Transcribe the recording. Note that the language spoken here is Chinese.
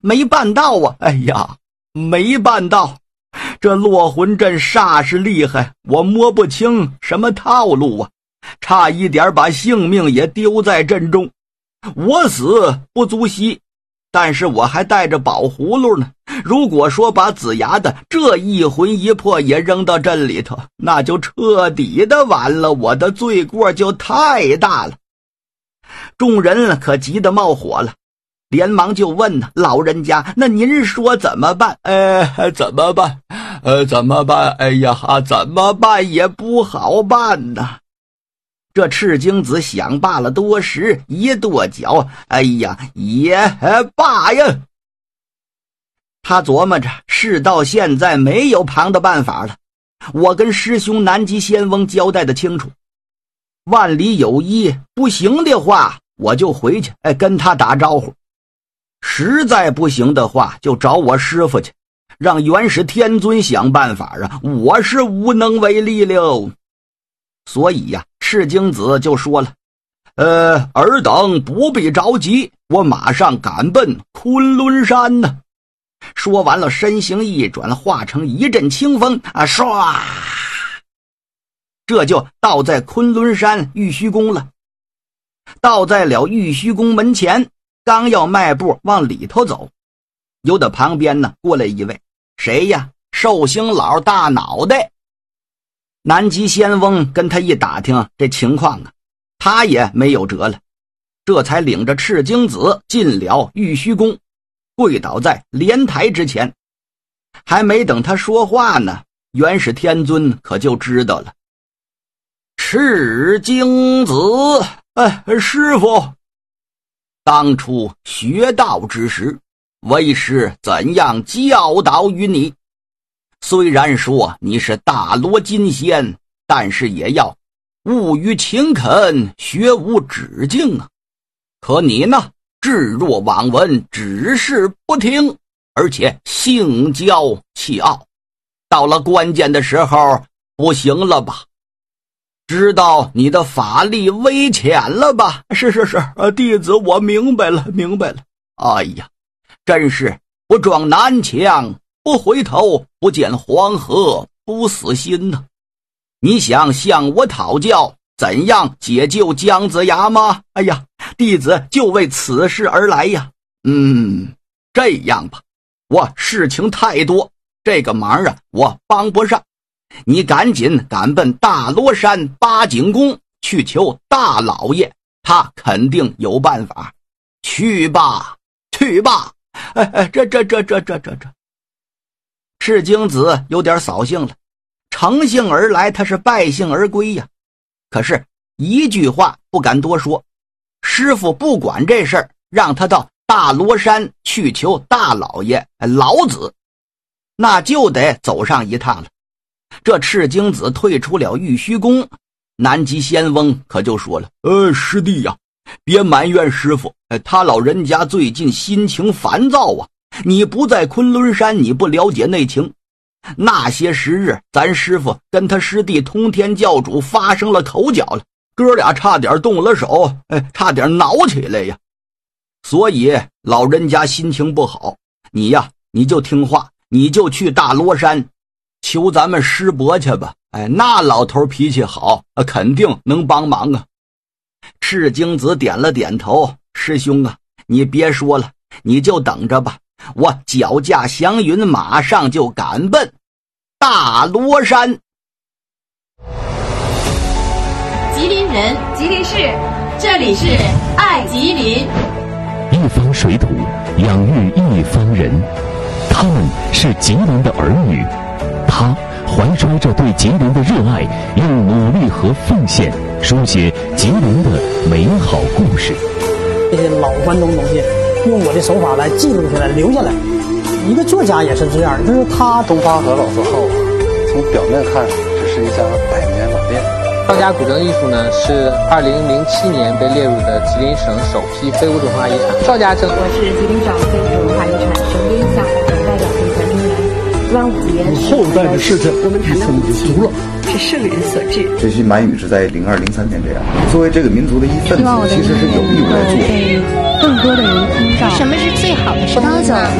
没办到啊！哎呀，没办到！这落魂阵煞是厉害，我摸不清什么套路啊，差一点把性命也丢在阵中。我死不足惜，但是我还带着宝葫芦呢。如果说把子牙的这一魂一魄也扔到阵里头，那就彻底的完了，我的罪过就太大了。众人可急得冒火了，连忙就问呢，老人家，那您说怎么办？怎么办？怎么办？哎呀，怎么办也不好办呐。这赤精子想罢了多时，一跺脚，哎呀，也罢呀。他琢磨着，事到现在没有旁的办法了。我跟师兄南极仙翁交代的清楚，万里有一，不行的话，我就回去，跟他打招呼。实在不行的话，就找我师父去，让元始天尊想办法啊！我是无能为力了。所以呀，赤精子就说了：“尔等不必着急，我马上赶奔昆仑山呢。”说完了，身形一转，化成一阵清风啊，唰，这就到在昆仑山玉虚宫了。到在了玉虚宫门前，刚要迈步往里头走，由得旁边呢过来一位，谁呀？寿星老大脑袋。南极仙翁跟他一打听这情况啊，他也没有辙了，这才领着赤精子进了玉虚宫，跪倒在莲台之前。还没等他说话呢，元始天尊可就知道了。赤精子，师父，当初学道之时，为师怎样教导于你？虽然说你是大罗金仙，但是也要务于勤恳，学无止境啊。可你呢，置若罔闻，只是不听，而且性骄气傲，到了关键的时候不行了吧？知道你的法力微浅了吧？是，弟子我明白了。哎呀，真是不撞南墙不回头，不见黄河不死心呢。你想向我讨教怎样解救姜子牙吗？哎呀，弟子就为此事而来呀。这样吧，我事情太多，这个忙啊我帮不上，你赶紧赶奔大罗山八景宫去求大老爷，他肯定有办法。去吧。这赤精子有点扫兴了，乘兴而来，他是败兴而归呀。可是一句话不敢多说，师父不管这事儿，让他到大罗山去求大老爷老子，那就得走上一趟了。这赤精子退出了玉虚宫，南极仙翁可就说了：师弟呀，别埋怨师父，他老人家最近心情烦躁啊。你不在昆仑山，你不了解内情。那些时日，咱师父跟他师弟通天教主发生了口角了，哥俩差点动了手，差点挠起来呀。所以老人家心情不好，你呀，你就听话，你就去大罗山求咱们师伯去吧。那老头脾气好，肯定能帮忙啊。赤精子点了点头，师兄啊，你别说了，你就等着吧，我脚驾祥云，马上就赶奔大罗山。 吉林人，吉林市，这里是爱吉林。 一方水土养育一方人，他们是吉林的儿女，他怀揣着对吉林的热爱，用努力和奉献书写吉林的美好故事。 这些老关东东西用我的手法来记录下来留下来。一个作家也是这样，就是他东方河老字号从表面看只是一家百年老店。 赵家古筝艺术呢，是2007年被列入的吉林省首批非物质文化遗产。赵家正， 我是吉林省非物质文化遗产省编项等代表评传人员端午节。 后代的世界一层就足了。 是圣人所制。 这些满语是在02、03年这样。作为这个民族的一份子，其实是有义务来做。 被更多的人听到。什么是最好的声音呢？